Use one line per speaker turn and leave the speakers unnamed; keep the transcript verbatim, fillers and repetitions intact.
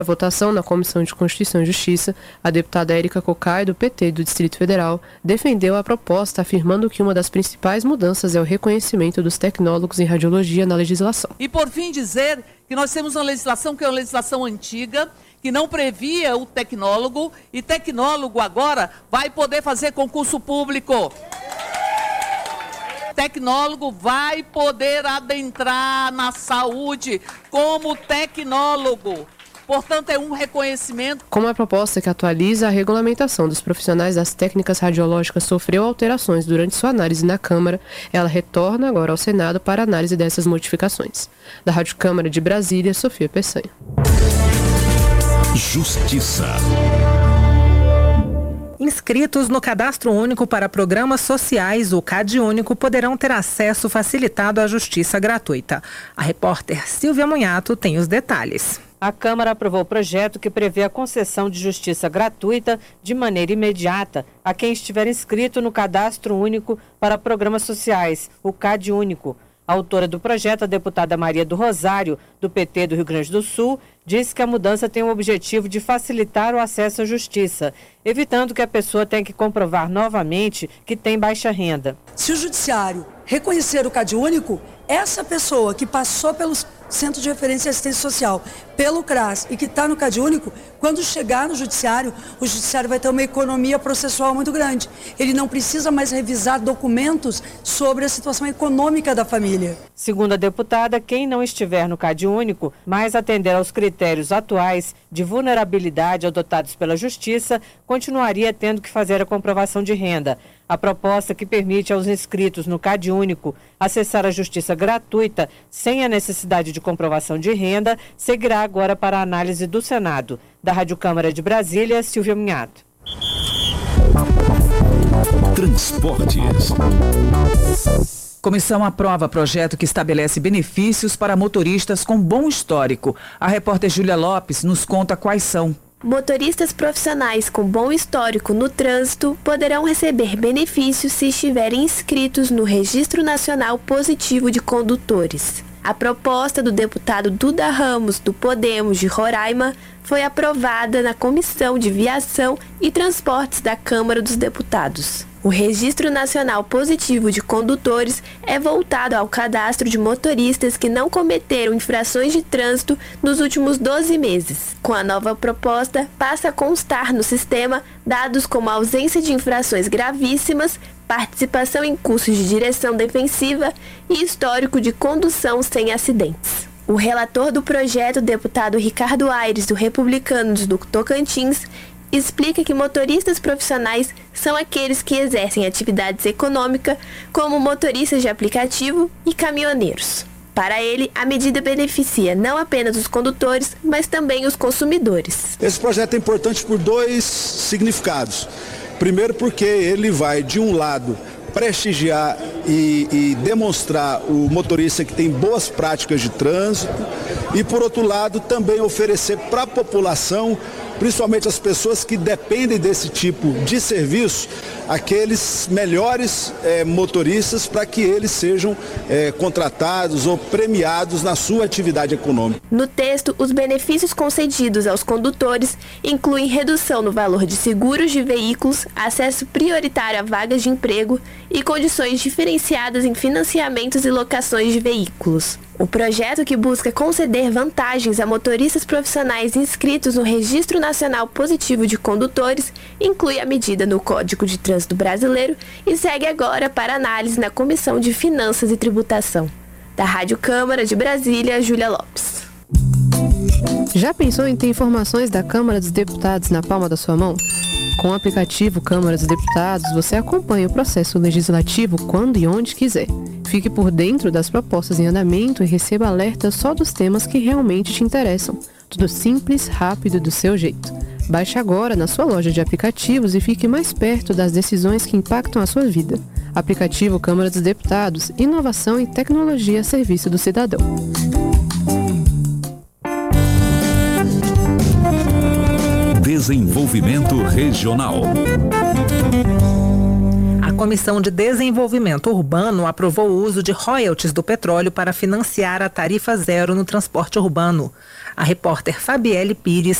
A votação na Comissão de Constituição e Justiça, a deputada Érica Cocai, do P T do Distrito Federal, defendeu a proposta afirmando que uma das principais mudanças é o reconhecimento dos tecnólogos em radiologia na legislação.
E por fim dizer que nós temos uma legislação que é uma legislação antiga, que não previa o tecnólogo, e tecnólogo agora vai poder fazer concurso público. Tecnólogo vai poder adentrar na saúde como tecnólogo. Portanto, é um reconhecimento.
Como a proposta que atualiza a regulamentação dos profissionais das técnicas radiológicas sofreu alterações durante sua análise na Câmara, ela retorna agora ao Senado para análise dessas modificações. Da Rádio Câmara de Brasília, Sofia Peçanha.
Justiça.
Inscritos no Cadastro Único para Programas Sociais, o CadÚnico, poderão ter acesso facilitado à justiça gratuita. A repórter Silvia Munhato tem os detalhes.
A Câmara aprovou o projeto que prevê a concessão de justiça gratuita de maneira imediata a quem estiver inscrito no Cadastro Único para Programas Sociais, o CadÚnico. A autora do projeto, a deputada Maria do Rosário, do P T do Rio Grande do Sul, disse que a mudança tem o objetivo de facilitar o acesso à justiça, evitando que a pessoa tenha que comprovar novamente que tem baixa renda.
Se o judiciário reconhecer o CadÚnico, essa pessoa que passou pelos Centro de Referência e Assistência Social, pelo CRAS e que está no CadÚnico, quando chegar no judiciário, o judiciário vai ter uma economia processual muito grande. Ele não precisa mais revisar documentos sobre a situação econômica da família.
Segundo a deputada, quem não estiver no CadÚnico, mas atender aos critérios atuais de vulnerabilidade adotados pela Justiça, continuaria tendo que fazer a comprovação de renda. A proposta que permite aos inscritos no CadÚnico acessar a justiça gratuita sem a necessidade de comprovação de renda seguirá agora para a análise do Senado. Da Rádio Câmara de Brasília, Silvia Munhato.
Transportes.
Comissão aprova projeto que estabelece benefícios para motoristas com bom histórico. A repórter Júlia Lopes nos conta quais são.
Motoristas profissionais com bom histórico no trânsito poderão receber benefícios se estiverem inscritos no Registro Nacional Positivo de Condutores. A proposta do deputado Duda Ramos, do Podemos de Roraima, foi aprovada na Comissão de Viação e Transportes da Câmara dos Deputados. O Registro Nacional Positivo de Condutores é voltado ao cadastro de motoristas que não cometeram infrações de trânsito nos últimos doze meses. Com a nova proposta, passa a constar no sistema dados como a ausência de infrações gravíssimas, participação em cursos de direção defensiva e histórico de condução sem acidentes. O relator do projeto, o deputado Ricardo Aires, do Republicanos do Tocantins, explica que motoristas profissionais são aqueles que exercem atividades econômicas, como motoristas de aplicativo e caminhoneiros. Para ele, a medida beneficia não apenas os condutores, mas também os consumidores.
Esse projeto é importante por dois significados. Primeiro, porque ele vai, de um lado, prestigiar e, e demonstrar o motorista que tem boas práticas de trânsito e, por outro lado, também oferecer para a população, principalmente as pessoas que dependem desse tipo de serviço, aqueles melhores eh, motoristas para que eles sejam eh, contratados ou premiados na sua atividade econômica.
No texto, os benefícios concedidos aos condutores incluem redução no valor de seguros de veículos, acesso prioritário a vagas de emprego e condições diferenciadas em financiamentos e locações de veículos. O projeto, que busca conceder vantagens a motoristas profissionais inscritos no Registro Nacional Positivo de Condutores, inclui a medida no Código de Trânsito Brasileiro e segue agora para análise na Comissão de Finanças e Tributação. Da Rádio Câmara de Brasília, Júlia Lopes.
Já pensou em ter informações da Câmara dos Deputados na palma da sua mão? Com o aplicativo Câmara dos Deputados, você acompanha o processo legislativo quando e onde quiser. Fique por dentro das propostas em andamento e receba alertas só dos temas que realmente te interessam. Tudo simples, rápido e do seu jeito. Baixe agora na sua loja de aplicativos e fique mais perto das decisões que impactam a sua vida. Aplicativo Câmara dos Deputados, inovação e tecnologia a serviço do cidadão.
Desenvolvimento Regional.
Comissão de Desenvolvimento Urbano aprovou o uso de royalties do petróleo para financiar a tarifa zero no transporte urbano. A repórter Fabielle Pires